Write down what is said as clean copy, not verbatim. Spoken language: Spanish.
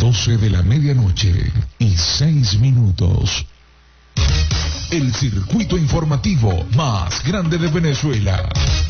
12 de la medianoche y 6 minutos. El circuito informativo más grande de Venezuela.